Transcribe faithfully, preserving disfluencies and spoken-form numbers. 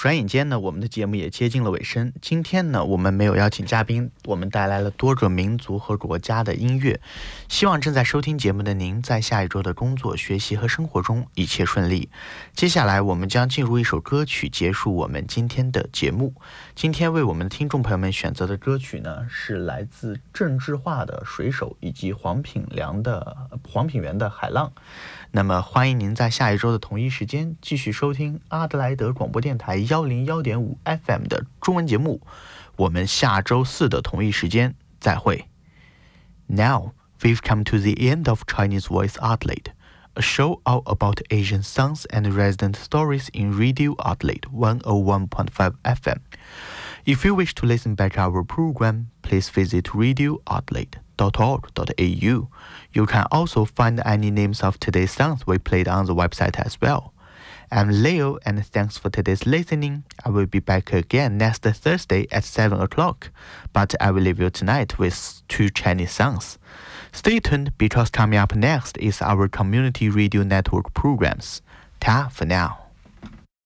转眼间呢，我们的节目也接近了尾声。今天呢，我们没有邀请嘉宾，我们带来了多个民族和国家的音乐。希望正在收听节目的您，在下一周的工作、学习和生活中一切顺利。接下来，我们将进入一首歌曲，结束我们今天的节目。今天为我们的听众朋友们选择的歌曲呢，是来自郑智化的《水手》以及黄品良的黄品源的《海浪》。那么，欢迎您在下一周的同一时间继续收听阿德莱德广播电台幺零幺点五 F M 的中文节目。我们下周四的同一时间再会。Now we've come to the end of Chinese Voice Outlet, a show all about Asian songs and resident stories in Radio Outlet one oh one point five F M. If you wish to listen back to our program, please visit radio outlet dot org dot A U. You can also find any names of today's songs we played on the website as well. I'm Leo, and thanks for today's listening. I will be back again next Thursday at seven o'clock, but I will leave you tonight with two Chinese songs. Stay tuned, because coming up next is our community radio network programs. Ta for now.